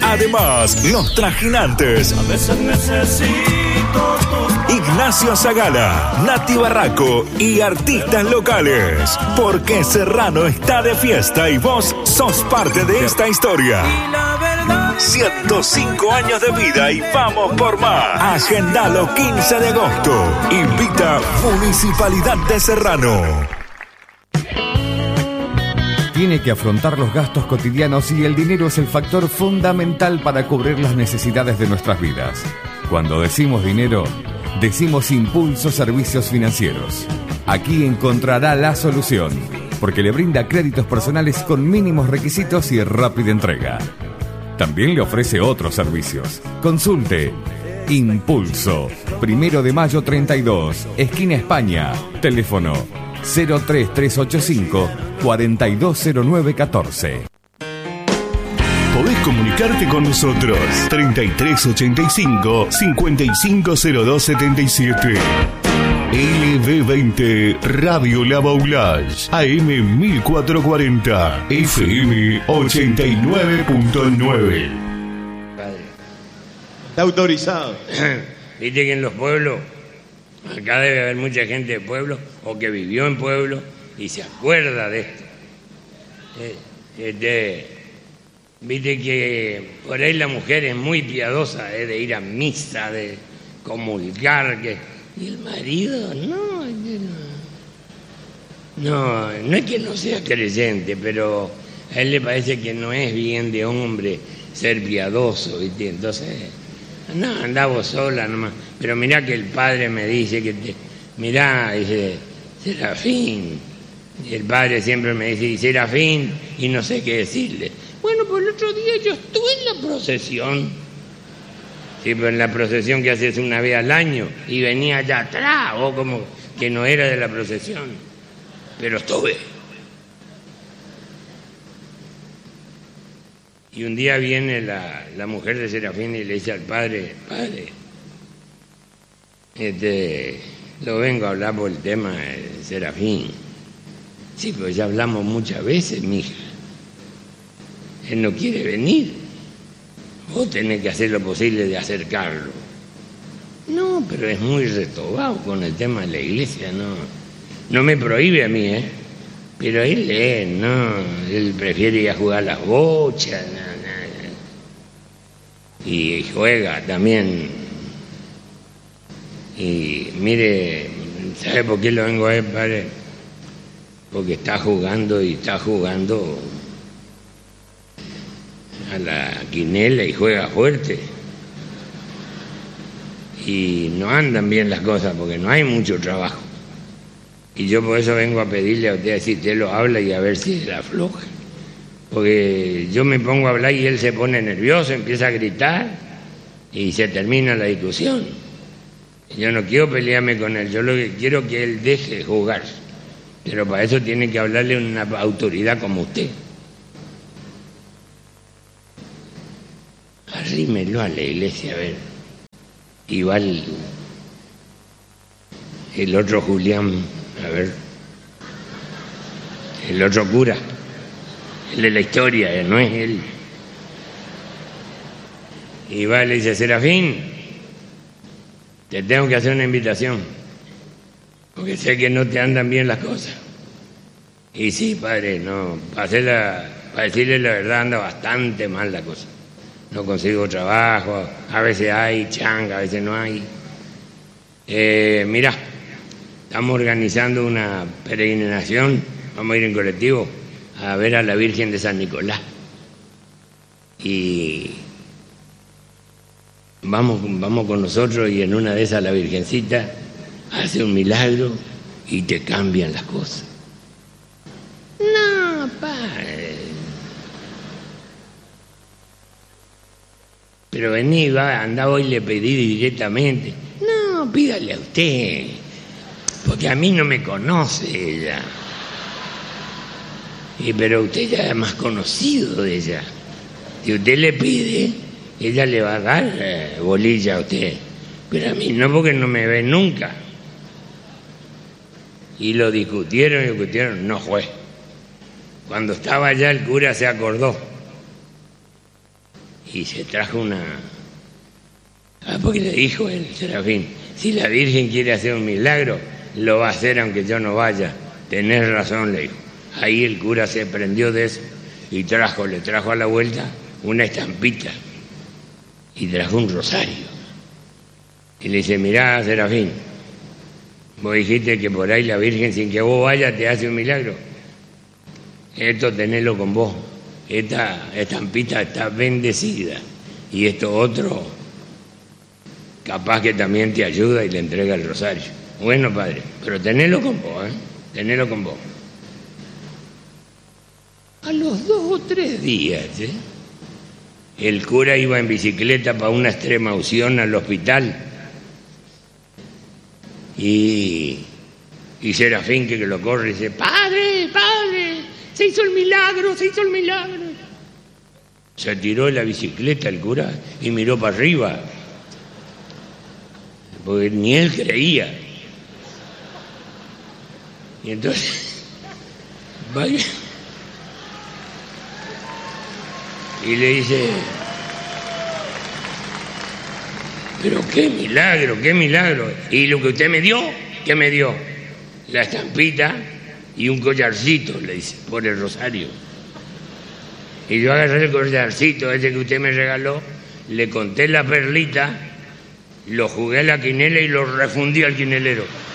Además, los trajinantes. A veces necesito Ignacio Zagala, Nati Barraco y artistas locales. Porque Serrano está de fiesta y vos sos parte de esta historia. 105 años de vida y vamos por más. Agendalo 15 de agosto. Invita Municipalidad de Serrano. Tiene que afrontar los gastos cotidianos y el dinero es el factor fundamental para cubrir las necesidades de nuestras vidas. Cuando decimos dinero, decimos Impulso Servicios Financieros. Aquí encontrará la solución, porque le brinda créditos personales con mínimos requisitos y rápida entrega. También le ofrece otros servicios. Consulte Impulso, 1 de mayo 32, esquina España, teléfono 03385 420914. Podés comunicarte con nosotros 3385 550277. LB20 Radio La Baulage, AM 1440, FM 89.9. Está autorizado. Viste que en los pueblos, acá debe haber mucha gente de pueblo o que vivió en pueblo y se acuerda de esto. Viste que por ahí la mujer es muy piadosa, de ir a misa, de comulgar, y el marido no es que no sea creyente, pero a él le parece que no es bien de hombre ser piadoso, ¿viste? Entonces, no, andá vos sola nomás. Pero mirá que el padre me dice mirá, dice, Serafín. Y el padre siempre me dice, Serafín, y no sé qué decirle. Bueno, pues el otro día yo estuve en la procesión. Sí, pero en la procesión que haces una vez al año, y venía allá atrás, o como que no era de la procesión. Pero estuve. Y un día viene la mujer de Serafín y le dice al padre, lo vengo a hablar por el tema de Serafín. Sí, pero ya hablamos muchas veces, mija. Él no quiere venir. Vos tenés que hacer lo posible de acercarlo. No, pero es muy retobado con el tema de la iglesia, no me prohíbe a mí, pero él él prefiere ir a jugar las bochas, y juega también. Y mire, ¿sabe por qué lo vengo a ver, padre? Porque está jugando a la quinela y juega fuerte. Y no andan bien las cosas porque no hay mucho trabajo. Y yo por eso vengo a pedirle a usted, si usted lo habla y a ver si se la afloja. Porque yo me pongo a hablar y él se pone nervioso, empieza a gritar y se termina la discusión. Yo no quiero pelearme con él, yo lo que quiero es que él deje jugar. Pero para eso tiene que hablarle a una autoridad como usted. Arrímelo a la iglesia, a ver. Igual el otro Julián, a ver. El otro cura. El de la historia, no es él. Y va y le dice, Serafín, te tengo que hacer una invitación, porque sé que no te andan bien las cosas. Y sí, padre, no, para decirle la verdad, anda bastante mal la cosa. No consigo trabajo, a veces hay changa, a veces no hay. Mirá, estamos organizando una peregrinación, vamos a ir en colectivo a ver a la Virgen de San Nicolás. Y vamos con nosotros y en una de esas la Virgencita hace un milagro y te cambian las cosas. No, padre. Pero vení, andá hoy, le pedí directamente. No, pídale a usted, porque a mí no me conoce ella. Pero usted ya es más conocido de ella. Si usted le pide, ella le va a dar bolilla a usted. Pero a mí no, porque no me ve nunca. Y lo discutieron, no fue. Cuando estaba allá el cura se acordó. y se trajo una... porque le dijo el Serafín, si la Virgen quiere hacer un milagro, lo va a hacer aunque yo no vaya. Tenés razón, le dijo. Ahí el cura se prendió de eso y le trajo a la vuelta una estampita y trajo un rosario. Y le dice, mirá, Serafín, vos dijiste que por ahí la Virgen sin que vos vayas te hace un milagro. Esto tenelo con vos. Esta estampita está bendecida. Y esto otro, capaz que también te ayuda y le entrega el rosario. Bueno, padre, pero tenelo con vos, tenelo con vos. A los 2 o 3 días, el cura iba en bicicleta para una extrema unción al hospital. Y Serafín, que lo corre, dice, padre, se hizo el milagro. Se tiró de la bicicleta el cura y miró para arriba, porque ni él creía. Y entonces, vaya, y le dice, pero qué milagro. ¿Y lo que usted me dio? ¿Qué me dio? La estampita y un collarcito, le dice, por el rosario. Y yo agarré el collarcito ese que usted me regaló, le conté la perlita, lo jugué a la quinela y lo refundí al quinelero.